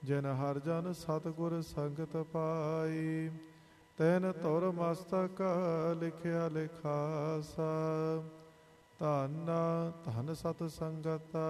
ਜਿਨ ਹਰ ਜਨ ਸਤਿਗੁਰ ਸੰਗਤ ਪਾਈ, ਤੈਨ ਧੁਰ ਮਸਤਕ ਲਿਖਿਆ ਲਿਖਾਸਾ। ਧੰਨ ਧੰਨ ਸਤ ਸੰਗਤ